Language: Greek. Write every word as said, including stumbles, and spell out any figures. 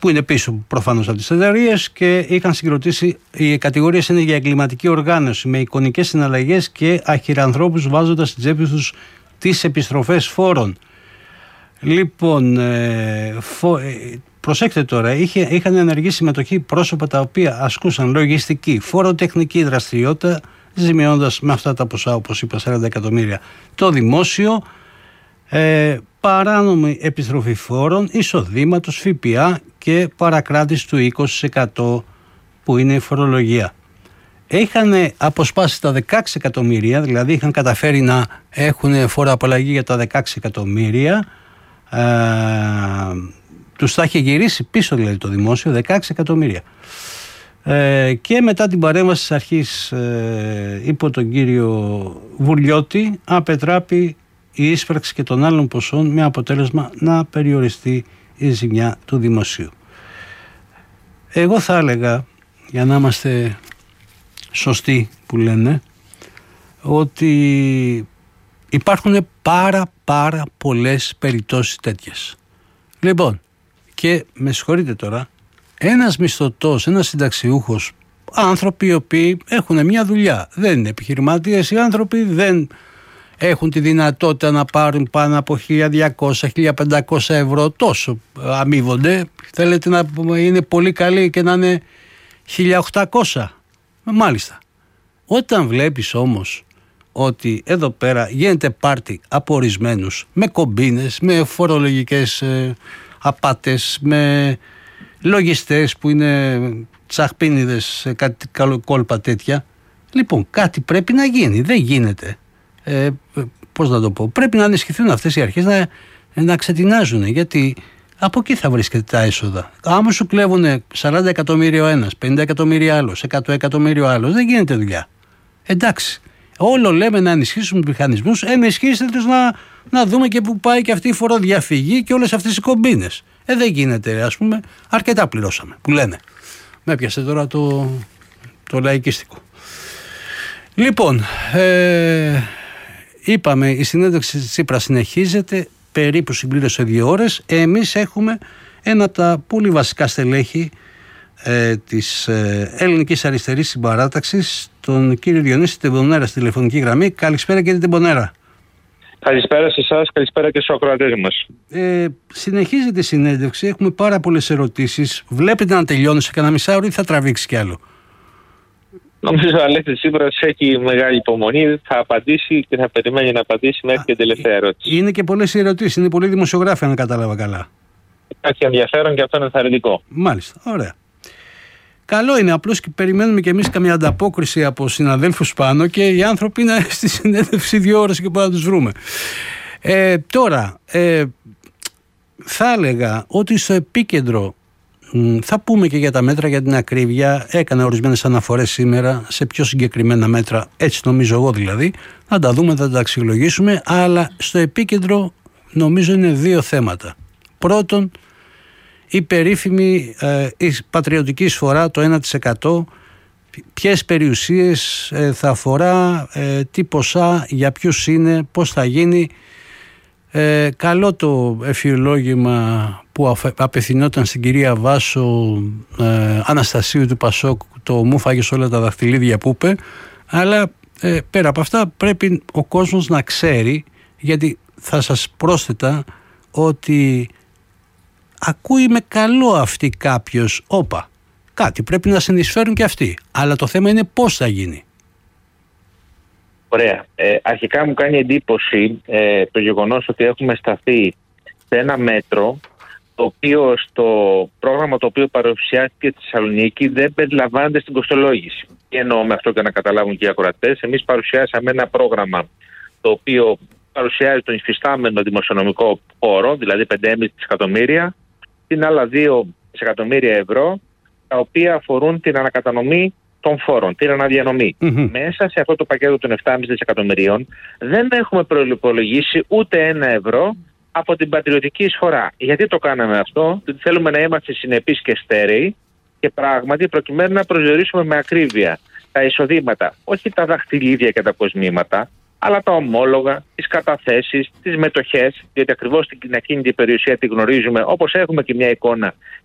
που είναι πίσω προφανώς από τις εταιρείες, και είχαν συγκροτήσει, οι κατηγορίες είναι για εγκληματική οργάνωση με εικονικές συναλλαγές και αχυρανθρώπους βάζοντας στην τσέπη τους τις επιστροφές φόρων. Λοιπόν, ε, φο, ε, προσέξτε τώρα, είχε, είχαν ενεργή συμμετοχή πρόσωπα τα οποία ασκούσαν λογιστική, φοροτεχνική δραστηριότητα, ζημιώνοντας με αυτά τα ποσά, όπως είπα, σαράντα εκατομμύρια το δημόσιο, ε, παράνομη επιστροφή φόρων, εισοδήματος, ΦΠΑ και παρακράτηση του είκοσι τοις εκατό που είναι η φορολογία. Είχαν αποσπάσει τα δεκαέξι εκατομμύρια, δηλαδή είχαν καταφέρει να έχουν φοροαπαλλαγή για τα δεκαέξι εκατομμύρια, ε, τους τα είχε γυρίσει πίσω δηλαδή το δημόσιο, δεκαέξι εκατομμύρια. Ε, και μετά την παρέμβαση της αρχής ε, υπό τον κύριο Βουλιώτη απετράπη η ίσπραξη και των άλλων ποσών, με αποτέλεσμα να περιοριστεί η ζημιά του δημοσίου. Εγώ θα έλεγα, για να είμαστε σωστοί που λένε, ότι υπάρχουν πάρα πάρα πολλές περιπτώσεις τέτοιες. Λοιπόν, και με συγχωρείτε τώρα, ένας μισθωτός, ένας συνταξιούχος, άνθρωποι οι οποίοι έχουν μια δουλειά, δεν είναι επιχειρηματίες οι άνθρωποι, δεν έχουν τη δυνατότητα να πάρουν πάνω από χίλια διακόσια με χίλια πεντακόσια ευρώ, τόσο αμείβονται. Θέλετε να είναι πολύ καλοί και να είναι χίλια οκτακόσια. Μάλιστα. Όταν βλέπεις όμως ότι εδώ πέρα γίνεται πάρτι από ορισμένους, με κομπίνες, με φορολογικές ε, απάτες, με λογιστές που είναι τσαχπίνιδες, κάτι κόλπα τέτοια, λοιπόν κάτι πρέπει να γίνει, δεν γίνεται. Ε, πώς να το πω, πρέπει να ενισχυθούν αυτές οι αρχές, να, να ξετινάζουν, γιατί από εκεί θα βρίσκεται τα έσοδα. Άμα σου κλέβουν σαράντα εκατομμύρια ο ένας, πενήντα εκατομμύρια άλλος, εκατό εκατομμύρια άλλος, δεν γίνεται δουλειά. Εντάξει, όλο λέμε να ενισχύσουμε τους μηχανισμούς, ενισχύστε τους να, να δούμε και που πάει και αυτή η φοροδιαφυγή και όλες αυτές οι κομπίνες. Ε, δεν γίνεται, ας πούμε, αρκετά πληρώσαμε, που λένε. Με έπιασε τώρα το, το λαϊκίστικο. Λοιπόν, ε, είπαμε, η συνέντευξη της Τσίπρα συνεχίζεται, περίπου συμπλήρωσε δύο ώρες. Εμείς έχουμε ένα από τα πολύ βασικά στελέχη ε, της ε, ελληνικής αριστερής συμπαράταξης, τον κύριο Διονύση Τεμπονέρα, στη τηλεφωνική γραμμή. Καλησπέρα κύριε Τεμπονέρα. Καλησπέρα σε εσάς, καλησπέρα και στους ακροατές μας. Ε, συνεχίζεται η συνέντευξη, έχουμε πάρα πολλές ερωτήσεις. Βλέπετε να τελειώνει σε κανένα μισάωρο ή θα τραβήξει κι άλλο? Νομίζω ο Αλέξης Τσίπρας έχει μεγάλη υπομονή, θα απαντήσει και θα περιμένει να απαντήσει μέχρι και την τελευταία ερώτηση. Είναι και πολλές οι ερωτήσεις, είναι πολλοί δημοσιογράφοι, αν κατάλαβα καλά. Υπάρχει ενδιαφέρον και αυτό είναι ενθαρρυντικό. Μάλιστα, ωραία. Καλό είναι, απλώς και περιμένουμε κι εμείς καμία ανταπόκριση από συναδέλφους πάνω και οι άνθρωποι είναι στη συνέντευξη δύο ώρες και πάμε να τους βρούμε. Ε, τώρα, ε, θα έλεγα ότι στο επίκεντρο, θα πούμε και για τα μέτρα, για την ακρίβεια, έκανα ορισμένες αναφορές σήμερα σε πιο συγκεκριμένα μέτρα, έτσι νομίζω εγώ δηλαδή, να τα δούμε, θα τα αξιολογήσουμε, αλλά στο επίκεντρο νομίζω είναι δύο θέματα. Πρώτον, η περίφημη ε, η πατριωτική εισφορά, το ένα τοις εκατό, ποιες περιουσίες ε, θα αφορά, ε, τι ποσά, για ποιους είναι, πώς θα γίνει. Ε, καλό το εφιολόγημα που απευθυνόταν στην κυρία Βάσο ε, Αναστασίου του Πασόκ, το «μου φάγες όλα τα δαχτυλίδια» που είπε, αλλά ε, πέρα από αυτά πρέπει ο κόσμος να ξέρει, γιατί θα σας πρόσθετα ότι ακούει με καλό αυτή κάποιος, όπα, κάτι πρέπει να συνεισφέρουν και αυτοί, αλλά το θέμα είναι πώς θα γίνει. Ωραία. Ε, αρχικά μου κάνει εντύπωση ε, το γεγονός ότι έχουμε σταθεί σε ένα μέτρο το οποίο στο πρόγραμμα το οποίο παρουσιάστηκε στη Θεσσαλονίκη δεν περιλαμβάνεται στην κοστολόγηση. Τι εννοώ με αυτό, για να καταλάβουν και οι ακροατές? Εμείς παρουσιάσαμε ένα πρόγραμμα το οποίο παρουσιάζει τον υφιστάμενο δημοσιονομικό χώρο, δηλαδή πέντε κόμμα πέντε δισεκατομμύρια, την άλλα δύο δισεκατομμύρια ευρώ, τα οποία αφορούν την ανακατανομή των φόρων, την αναδιανομή. Mm-hmm. Μέσα σε αυτό το πακέτο των επτά κόμμα πέντε δισεκατομμυρίων δεν έχουμε προϋπολογίσει ούτε ένα ευρώ από την πατριωτική εισφορά. Γιατί το κάναμε αυτό? Γιατί θέλουμε να είμαστε συνεπείς και στέρεοι και πράγματι προκειμένου να προσδιορίσουμε με ακρίβεια τα εισοδήματα, όχι τα δαχτυλίδια και τα κοσμήματα, αλλά τα ομόλογα, τις καταθέσεις, τις μετοχές, διότι ακριβώς την ακίνητη περιουσία τη γνωρίζουμε, όπως έχουμε και μια εικόνα